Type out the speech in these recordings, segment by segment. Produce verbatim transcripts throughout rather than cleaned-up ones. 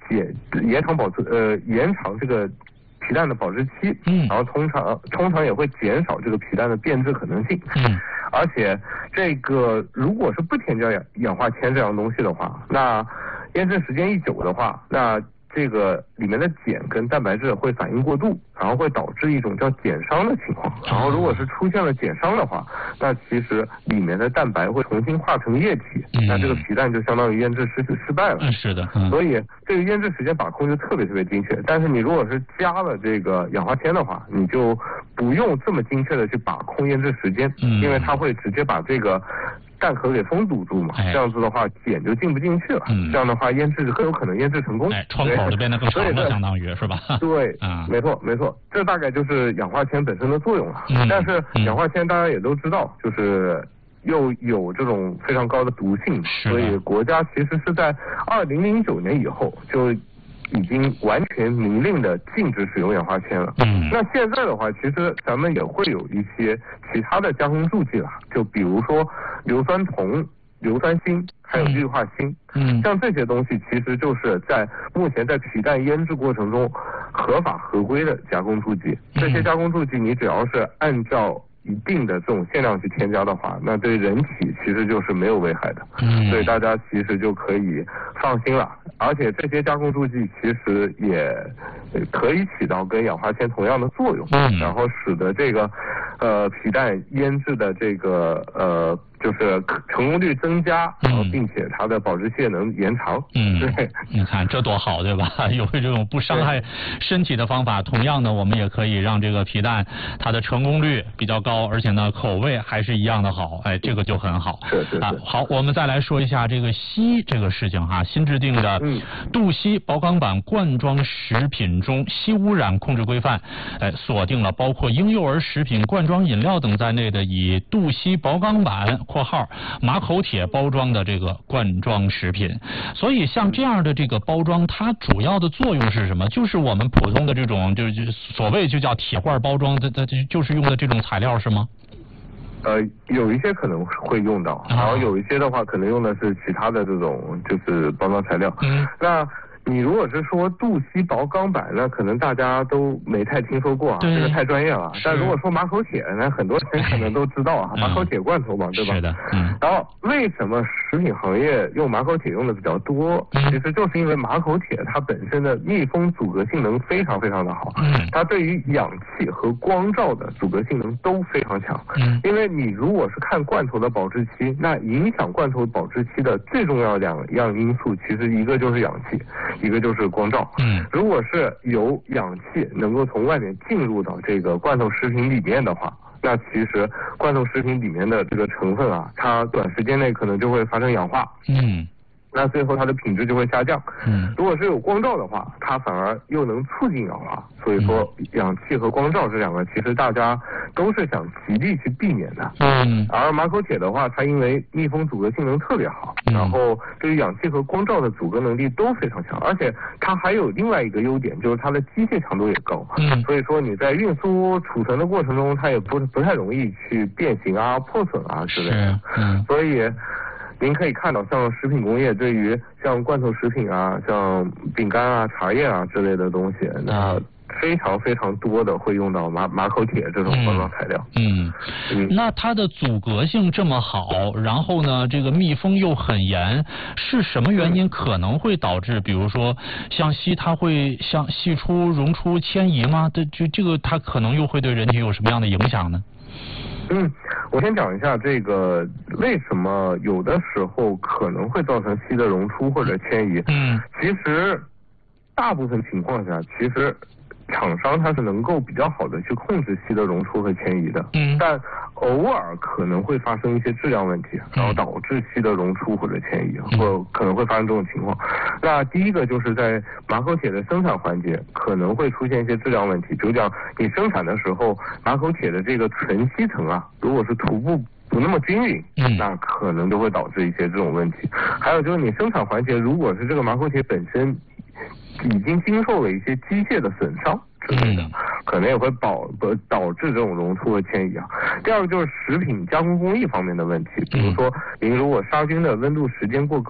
减延长保质呃延长这个皮蛋的保质期， 嗯， 然后通常通常也会减少这个皮蛋的变质可能性， 嗯， 而且这个如果是不添加氧氧化铅这样东西的话，那腌制时间一久的话，那这个里面的碱跟蛋白质会反应过度，然后会导致一种叫碱伤的情况。然后如果是出现了碱伤的话，那其实里面的蛋白会重新化成液体， 嗯、 那这个皮蛋就相当于腌制失失败了。 嗯，是的。嗯、 所以这个腌制时间把控就特别特别精确。但是你如果是加了这个氧化铅的话，你就不用这么精确的去把控腌制时间， 嗯、 因为它会直接把这个蛋壳给封堵住嘛， 哎、 这样子的话碱就进不进去了， 嗯、 这样的话腌制很有可能腌制成功， 哎，窗口就变得更长了，相当于是吧？ 对， 啊、 没错没错，这大概就是氧化铅本身的作用了。 嗯、 但是氧化铅大家也都知道，就是又有这种非常高的毒性，所以国家其实是在二零零九年以后就已经完全明令的禁止使用氧化铅了。 嗯， 那现在的话，其实咱们也会有一些其他的加工助剂了，就比如说硫酸铜、硫酸锌，还有氯化锌。 嗯， 像这些东西，其实就是在目前在皮蛋腌制过程中合法合规的加工助剂。这些加工助剂，你只要是按照一定的这种限量去添加的话，那对人体其实就是没有危害的。 嗯， 所以大家其实就可以放心了。而且这些加工助剂其实也可以起到跟氧化铅同样的作用， 嗯， 然后使得这个呃皮蛋腌制的这个呃就是成功率增加，然后并且它的保质期也能延长。 嗯， 对， 你看这多好，对吧？有这种不伤害身体的方法，同样的我们也可以让这个皮蛋它的成功率比较高，而且呢口味还是一样的好，哎，这个就很好。 是是是。 啊，好，我们再来说一下这个硒这个事情哈，新制定的杜西保钢板罐装食品中硒污染控制规范，哎，锁定了包括婴幼儿食品、罐装饮料等在内的以杜西保钢板（括号马口铁）包装的这个罐装食品。所以像这样的这个包装，它主要的作用是什么？就是我们普通的这种就是所谓就叫铁罐包装的，它就是用的这种材料是吗？ 呃，有一些可能会用到，然后有一些的话可能用的是其他的这种就是包装材料。 嗯， 那你如果是说杜西保钢板，那可能大家都没太听说过啊，这个太专业了。但如果说马口铁，那很多人可能都知道啊，马口铁罐头嘛，对吧？ 是的，嗯。 然后为什么食品行业用马口铁用的比较多？其实就是因为马口铁它本身的密封阻隔性能非常非常的好， 嗯， 它对于氧气和光照的阻隔性能都非常强。 嗯， 因为你如果是看罐头的保质期，那影响罐头保质期的最重要两样因素，其实一个就是氧气，一个就是光照。 嗯， 如果是有氧气能够从外面进入到这个罐头食品里面的话，那其实罐头食品里面的这个成分啊，它短时间内可能就会发生氧化。 嗯。 那最后它的品质就会下降。 嗯， 如果是有光照的话，它反而又能促进氧化。所以说，氧气和光照这两个，其实大家都是想极力去避免的。 嗯， 而马口铁的话，它因为密封阻隔性能特别好，然后对于氧气和光照的阻隔能力都非常强，而且它还有另外一个优点，就是它的机械强度也高。 嗯， 所以说你在运输储存的过程中，它也不不太容易去变形啊、破损啊之类的。 嗯， 所以您可以看到，像食品工业对于像罐头食品啊、像饼干啊、茶叶啊之类的东西，那非常非常多的会用到马马口铁这种包装材料。 嗯，嗯，那它的阻隔性这么好，然后呢，这个密封又很严，是什么原因可能会导致，比如说像硒它会像析出溶出迁移吗？这这这个它可能又会对人体有什么样的影响呢？ 嗯，我先讲一下这个为什么有的时候可能会造成硒的溶出或者迁移。 嗯， 其实大部分情况下，其实厂商它是能够比较好的去控制硒的溶出和迁移的。 嗯， 但偶尔可能会发生一些质量问题，然后导致硒的溶出或者迁移， 嗯、 或可能会发生这种情况。那第一个就是在马口铁的生产环节可能会出现一些质量问题，比如讲你生产的时候，马口铁的这个纯硒层啊，如果是涂布不那么均匀， 嗯， 那可能就会导致一些这种问题。还有就是你生产环节，如果是这个马口铁本身已经经受了一些机械的损伤之类的，可能也会导导致这种溶出和迁移啊。第二个就是食品加工工艺方面的问题，比如说您如果杀菌的温度时间过高，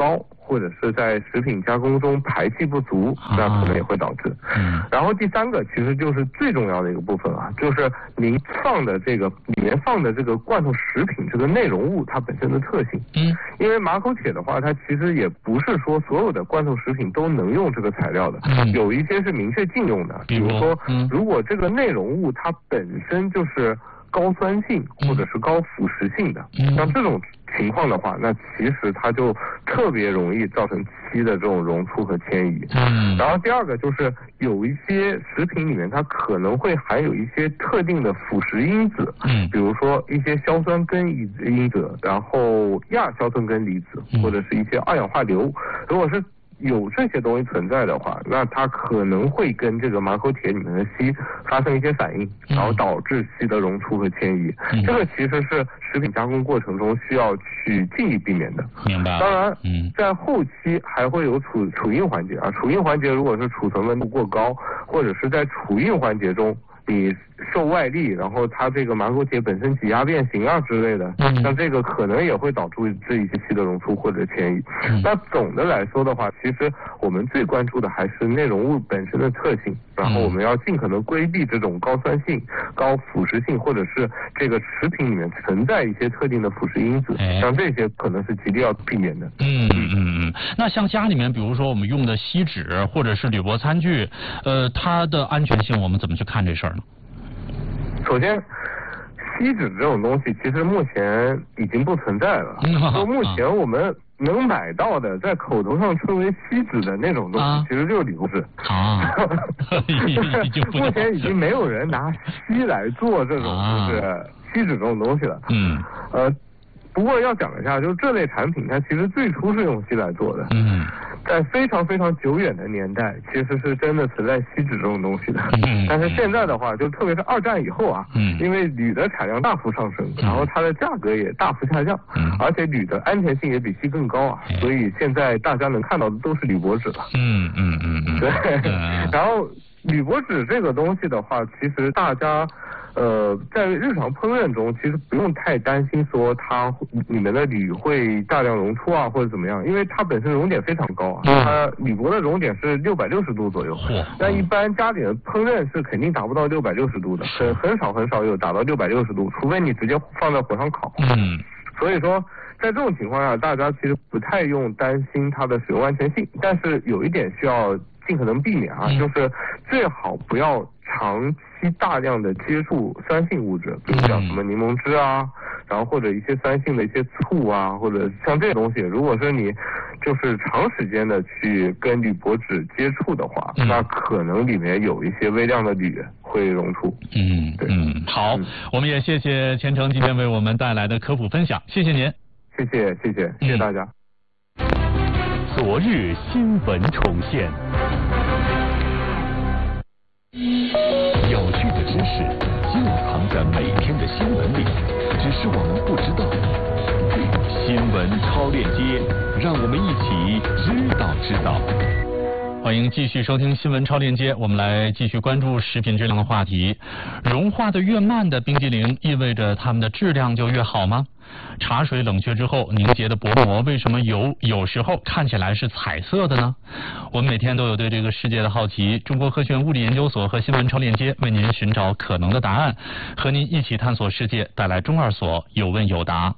或者是在食品加工中排气不足，那可能也会导致。嗯。然后第三个其实就是最重要的一个部分啊，就是您放的这个里面放的这个罐头食品这个内容物它本身的特性。嗯。因为马口铁的话，它其实也不是说所有的罐头食品都能用这个材料的，嗯、有一些是明确禁用的，比如说，嗯、如果这个内容物它本身就是高酸性或者是高腐蚀性的，嗯、像这种情况的话，那其实它就特别容易造成漆的这种溶出和迁移。嗯。然后第二个就是有一些食品里面它可能会含有一些特定的腐蚀因子，嗯，比如说一些硝酸根因子，然后亚硝酸根离子，或者是一些二氧化硫，如果是有这些东西存在的话，那它可能会跟这个马口铁里面的锡发生一些反应，然后导致锡的溶出和迁移。嗯、这个其实是食品加工过程中需要去尽力避免的。 明白。 当然，嗯，在后期还会有储储运环节啊，储运环节如果是储存温度过高，或者是在储运环节中你受外力，然后它这个马口铁本身挤压变形啊之类的，嗯、像这个可能也会导致这一些锡的溶出或者迁移。嗯、那总的来说的话，其实我们最关注的还是内容物本身的特性，然后我们要尽可能规避这种高酸性、高腐蚀性，或者是这个食品里面存在一些特定的腐蚀因子，哎、像这些可能是极力要避免的。 嗯嗯嗯。那像家里面，比如说我们用的锡纸或者是铝箔餐具，呃，它的安全性我们怎么去看这事儿呢？ 首先，锡纸这种东西其实目前已经不存在了。说目前我们能买到的，在口头上称为锡纸的那种东西，啊、其实就是铝箔纸。啊，目前已经没有人拿锡来做这种就是锡纸这种东西了。嗯。呃，不过要讲一下，就是这类产品它其实最初是用锡来做的。嗯。在非常非常久远的年代，其实是真的存在锡纸这种东西的。嗯。但是现在的话，就特别是二战以后啊，嗯，因为铝的产量大幅上升，然后它的价格也大幅下降，嗯，而且铝的安全性也比锡更高啊，所以现在大家能看到的都是铝箔纸了。嗯嗯嗯嗯。对。嗯、然后铝箔纸这个东西的话，其实大家。呃，在日常烹饪中，其实不用太担心说它里面的铝会大量溶出啊，或者怎么样，因为它本身熔点非常高啊，它铝箔的熔点是六百六十度左右，但一般家里的烹饪是肯定达不到六百六十度的，很很少很少有达到六百六十度，除非你直接放在火上烤。嗯，所以说在这种情况下，大家其实不太用担心它的使用安全性，但是有一点需要尽可能避免啊，就是最好不要长期大量的接触酸性物质，比如像什么柠檬汁啊，然后或者一些酸性的一些醋啊，或者像这些东西，如果说你就是长时间的去跟铝箔纸接触的话，嗯、那可能里面有一些微量的铝会溶出。 嗯，对，嗯，好，嗯、我们也谢谢钱程今天为我们带来的科普分享，谢谢您， 谢谢谢谢谢谢大家。 昨日新闻重现。有趣的知识就藏在每天的新闻里，只是我们不知道。新闻超链接，让我们一起知道知道。 欢迎继续收听新闻超链接，我们来继续关注食品质量的话题。融化的越慢的冰激凌，意味着它们的质量就越好吗？茶水冷却之后凝结的薄膜为什么有有时候看起来是彩色的呢？我们每天都有对这个世界的好奇，中国科学院物理研究所和新闻超链接为您寻找可能的答案，和您一起探索世界，带来中二所有问有答。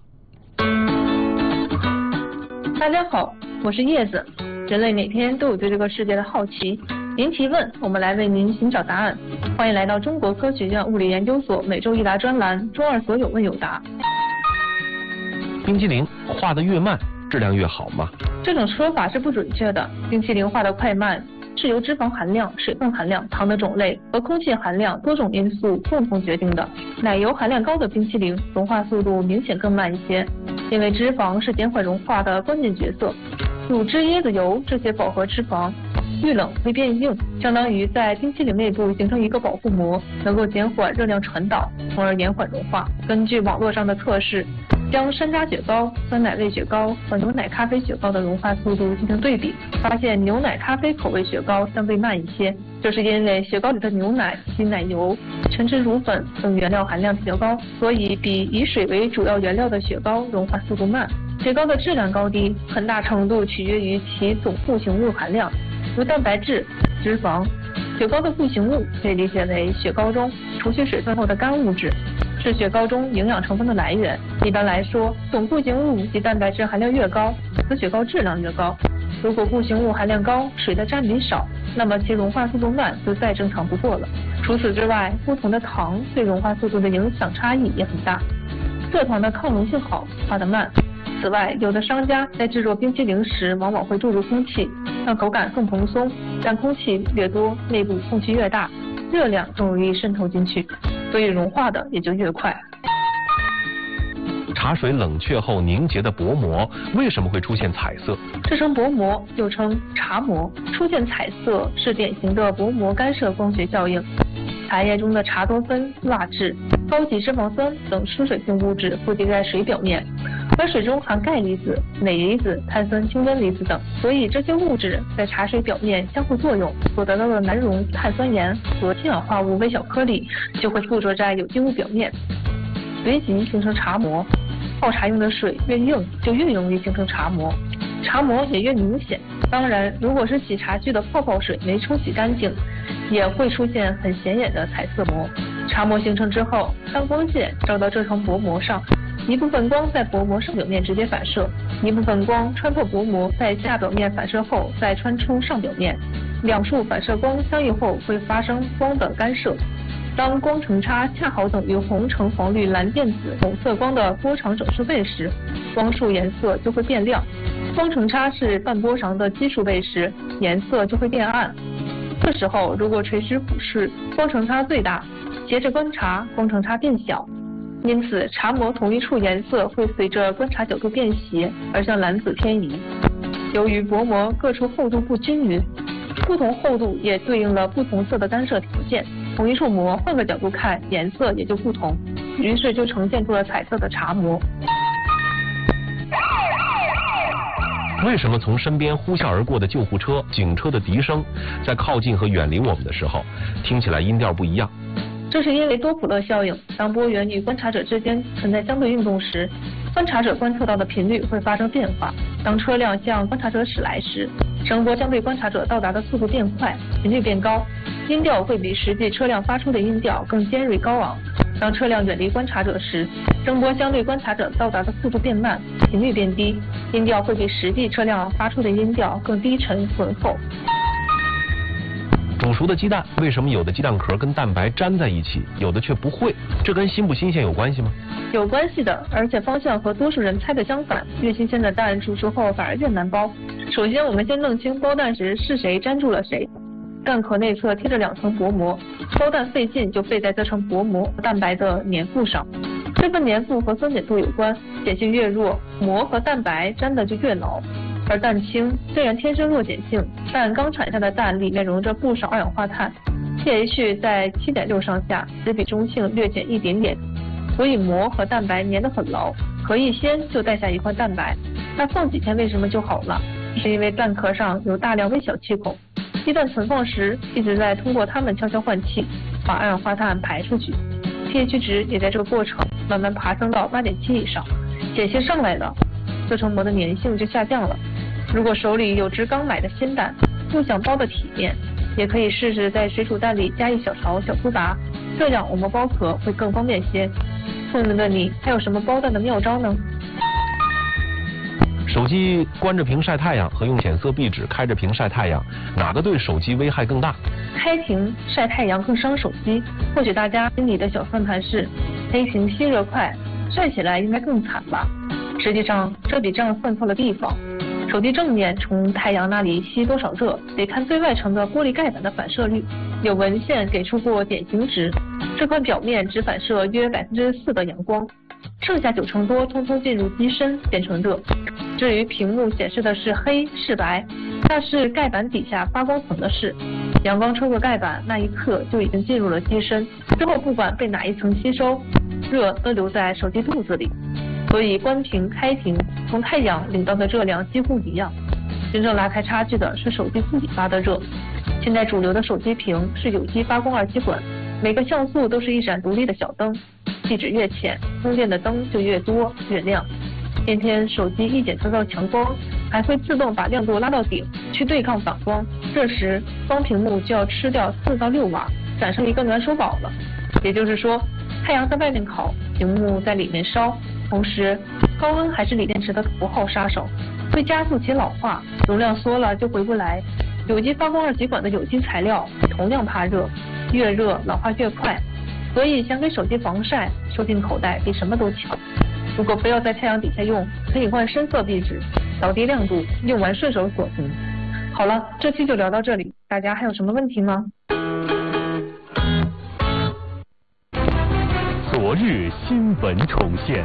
大家好，我是叶子。人类每天都有对这个世界的好奇，您提问，我们来为您寻找答案。欢迎来到中国科学院物理研究所每周一答专栏中二所有问有答。 冰激凌化得越慢，质量越好吗？ 这种说法是不准确的。冰淇淋化得快慢是由脂肪含量、水分含量、糖的种类和空气含量多种因素共同决定的。奶油含量高的冰淇淋融化速度明显更慢一些，因为脂肪是减缓融化的关键角色。乳汁、椰子油这些饱和脂肪遇冷会变硬，相当于在冰淇淋内部形成一个保护膜，能够减缓热量传导，从而延缓融化。根据网络上的测试，将山楂雪糕、酸奶味雪糕和牛奶咖啡雪糕的融化速度进行对比，发现牛奶咖啡口味雪糕相对慢一些，这是因为雪糕里的牛奶、稀奶油、全脂乳粉等原料含量比较高，所以比以水为主要原料的雪糕融化速度慢。 雪糕的质量高低，很大程度取决于其总固形物含量，如蛋白质、脂肪。雪糕的固形物可以理解为雪糕中除去水分后的干物质，是雪糕中营养成分的来源。一般来说，总固形物及蛋白质含量越高，此雪糕质量越高。如果固形物含量高，水的占比少，那么其融化速度慢就再正常不过了。除此之外，不同的糖对融化速度的影响差异也很大，蔗糖的抗溶性好，化得慢。此外，有的商家在制作冰淇淋时往往会注入空气，让口感更蓬松，但空气越多，内部空气越大，热量更容易渗透进去，所以融化的也就越快。 茶水冷却后凝结的薄膜为什么会出现彩色？ 这层薄膜又称茶膜，出现彩色是典型的薄膜干涉光学效应。茶叶中的茶多酚、蜡质、高级脂肪酸等疏水性物质附着在水表面，而水中含钙离子、镁离子、碳酸氢根离子等，所以这些物质在茶水表面相互作用，所得到的难溶碳酸盐和氢氧化物微小颗粒就会附着在有机物表面，随即形成茶膜。泡茶用的水越硬，就越容易形成茶膜，茶膜也越明显。当然，如果是洗茶具的泡泡水没冲洗干净，也会出现很显眼的彩色膜。茶膜形成之后，当光线照到这层薄膜上，一部分光在薄膜上表面直接反射，一部分光穿透薄膜，在下表面反射后再穿出上表面，两束反射光相遇后会发生光的干涉。当光程差恰好等于红橙黄绿蓝靛紫红色光的波长整数倍时，光束颜色就会变亮；光程差是半波长的奇数倍时，颜色就会变暗。这时候如果垂直俯视，光程差最大，斜着观察，光程差变小。因此茶膜同一处颜色会随着观察角度变斜而向蓝紫偏移。由于薄膜各处厚度不均匀，不同厚度也对应了不同色的干涉条件，同一处膜换个角度看，颜色也就不同，于是就呈现出了彩色的茶膜。 为什么从身边呼啸而过的救护车、警车的笛声，在靠近和远离我们的时候，听起来音调不一样？ 这是因为多普勒效应。当波源与观察者之间存在相对运动时，观察者观测到的频率会发生变化。当车辆向观察者驶来时，声波将对观察者到达的速度变快，频率变高，音调会比实际车辆发出的音调更尖锐高昂。当车辆远离观察者时，声波相对观察者到达的速度变慢，频率变低，音调会比实际车辆发出的音调更低沉浑厚。 煮熟的鸡蛋为什么有的鸡蛋壳跟蛋白粘在一起，有的却不会？这跟新不新鲜有关系吗？ 有关系的，而且方向和多数人猜的相反。越新鲜的蛋煮熟后反而越难剥。首先我们先弄清剥蛋时是谁粘住了谁。蛋壳内侧贴着两层薄膜，剥蛋费劲就费在这层薄膜和蛋白的粘附上。这份粘附和酸碱度有关，碱性越弱，膜和蛋白粘的就越牢。而蛋清虽然天生弱碱性，但刚产下的蛋里面溶着不少二氧化碳 ，pH 在 七点六 上下，只比中性略减一点点，所以膜和蛋白粘得很牢，壳一掀就带下一块蛋白。那放几天为什么就好了？是因为蛋壳上有大量微小气孔，鸡蛋存放时一直在通过它们悄悄换气，把二氧化碳排出去。pH 值也在这个过程慢慢爬升到 八点七 以上，碱性上来了，这层膜的粘性就下降了。如果手里有只刚买的新蛋，不想剥的体面，也可以试试在水煮蛋里加一小勺小苏打，这样我们剥壳会更方便些。聪明的你还有什么剥蛋的妙招呢？ 手机关着屏晒太阳和用显色壁纸开着屏晒太阳，哪个对手机危害更大？ 开屏晒太阳更伤手机。或许大家心里的小算盘是，黑屏吸热快，晒起来应该更惨吧？实际上这比这样算错了地方。手机正面从太阳那里吸多少热，得看最外层的玻璃盖板的反射率。有文献给出过典型值，这块表面只反射约百分之四的阳光，剩下九成多通通进入机身变成热。至于屏幕显示的是黑是白，那是盖板底下发光层的事。阳光穿过盖板那一刻就已经进入了机身，之后不管被哪一层吸收，热都留在手机肚子里。所以关屏开屏从太阳领到的热量几乎一样，真正拉开差距的是手机自己发的热。现在主流的手机屏是有机发光二极管，每个像素都是一盏独立的小灯，气质越浅，通电的灯就越多越亮。 偏偏手机一检测到强光，还会自动把亮度拉到顶去对抗反光，这时光屏幕就要吃掉四到六瓦，产生一个暖手宝了。也就是说，太阳在外面烤，屏幕在里面烧，同时高温还是锂电池的头号杀手，会加速其老化，容量缩了就回不来。有机发光二极管的有机材料同样怕热，越热老化越快，所以想给手机防晒，收进口袋比什么都强。如果非要在太阳底下用，可以换深色壁纸，调低亮度，用完顺手锁屏。好了，这期就聊到这里，大家还有什么问题吗？ 昨日新闻重现，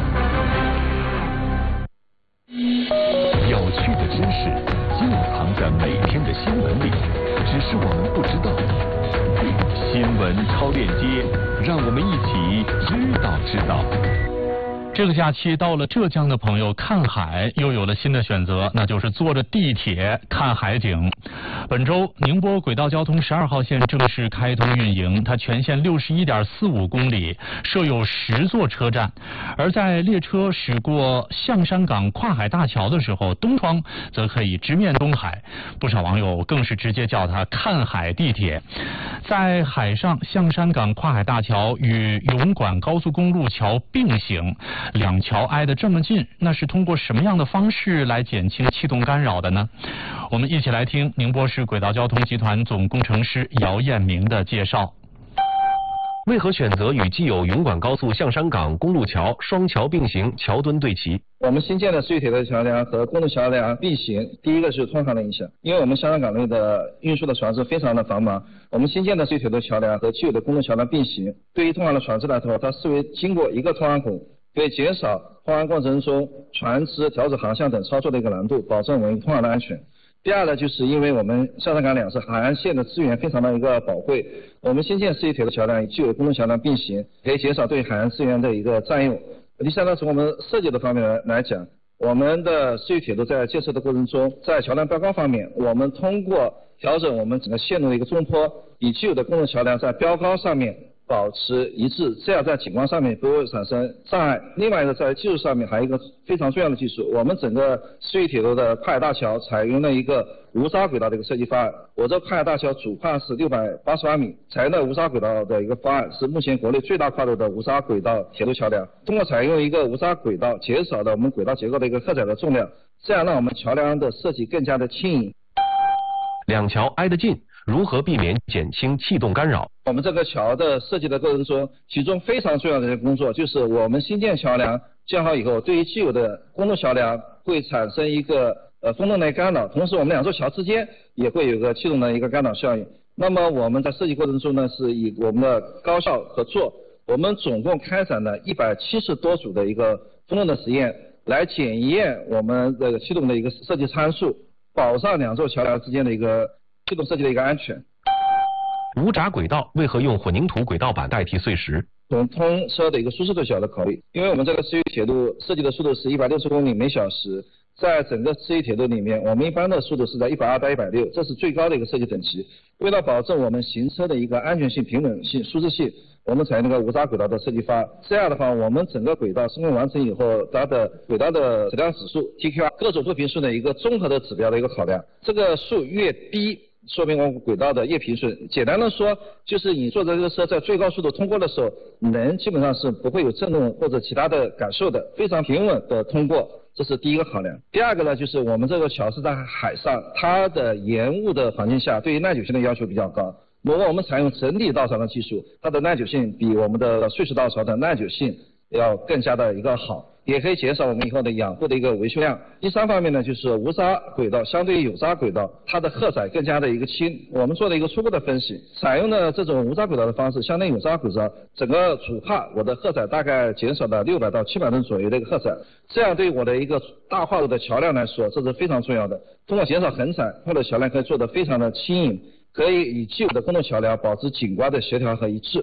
有趣的知识就藏在每天的新闻里，只是我们不知道。新闻超链接，让我们一起知道知道。 这个假期到了浙江的朋友看海又有了新的选择，那就是坐着地铁看海景。本周宁波轨道交通十二号线正式开通运营，它全线六十一点四五公里，设有十座车站。而在列车驶过象山港跨海大桥的时候，东窗则可以直面东海，不少网友更是直接叫它看海地铁。在海上，象山港跨海大桥与永管高速公路桥并行，两桥挨得这么近，那是通过什么样的方式来减轻气动干扰的呢？我们一起来听宁波市轨道交通集团总工程师姚彦明的介绍。 为何选择与既有永管高速象山港公路桥双桥并行，桥墩对齐？ 我们新建的碎铁的桥梁和公路桥梁并行，第一个是通航的影响，因为我们象山港内的运输的船只非常的繁忙，我们新建的碎铁的桥梁和既有的公路桥梁并行，对于通航的船只来说，它视为经过一个通航孔，可以减少通航过程中船只调整航向等操作的一个难度，保证我们通航的安全。第二呢，就是因为我们象山港两侧海岸线的资源非常的一个宝贵，我们新建四铁的桥梁与既有公路桥梁并行，可以减少对海岸资源的一个占用。第三呢，从我们设计的方面来来讲，我们的四铁路在建设的过程中，在桥梁标高方面，我们通过调整我们整个线路的一个中坡，与既有的公路桥梁在标高上面保持一致，这样在景观上面不会产生障碍。另外一个在技术上面还有一个非常重要的技术，我们整个市域铁路的跨海大桥采用了一个无沙轨道的一个设计方案。我这跨海大桥主跨是六百八十八米，采用的无沙轨道的一个方案是目前国内最大跨度的无沙轨道铁路桥梁。通过采用一个无沙轨道，减少了我们轨道结构的一个荷载的重量，这样让我们桥梁的设计更加的轻盈。 两桥挨得近，如何避免减轻气动干扰？ 我们这个桥的设计的过程中，其中非常重要的一个工作就是我们新建桥梁建好以后，对于既有的公路桥梁会产生一个呃风动的干扰，同时我们两座桥之间也会有一个气动的一个干扰效应。那么我们在设计过程中呢，是以我们的高效合作，我们总共开展了一百七十多组的一个风动的实验，来检验我们这个气动的一个设计参数，保障两座桥梁之间的一个气动设计的一个安全。 无闸轨道为何用混凝土轨道板代替碎石？ 从通车的一个舒适度角度考虑，因为我们这个市域铁路设计的速度是一百六十公里每小时，在整个市域铁路里面，我们一般的速度是在一百二到一百六，这是最高的一个设计等级。为了保证我们行车的一个安全性、平稳性、舒适性，我们采用那个无闸轨道的设计方案。这样的话，我们整个轨道施工完成以后，它的轨道的质量指数 T Q R 各种不平数的一个综合的指标的一个考量，这个数越低，说明我们轨道的越平顺。简单的说，就是你坐着这个车在最高速度通过的时候，人基本上是不会有震动或者其他的感受的，非常平稳的通过，这是第一个考量。第二个呢，就是我们这个桥是在海上，它的延误的环境下，对于耐久性的要求比较高。如果我们采用整体道槽的技术，它的耐久性比我们的碎石道槽的耐久性要更加的一个好，也可以减少我们以后的养护的一个维修量。第三方面呢，就是无沙轨道相对于有沙轨道，它的荷载更加的一个轻。我们做了一个初步的分析，采用的这种无沙轨道的方式，相对于有沙轨道，整个主帕我的荷载大概减少了六百到七百吨左右的一个荷载，这样对我的一个大跨度的桥梁来说，这是非常重要的。通过减少横载，我的桥梁可以做得非常的轻盈，可以与既有的公路桥梁保持景观的协调和一致。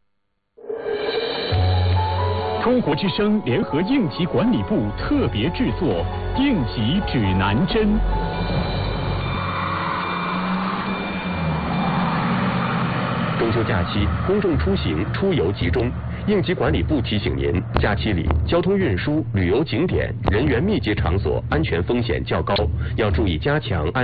中国之声联合应急管理部特别制作应急指南针。中秋假期，公众出行出游集中， 应急管理部提醒您，假期里交通运输、旅游景点、人员密集场所安全风险较高，要注意加强安。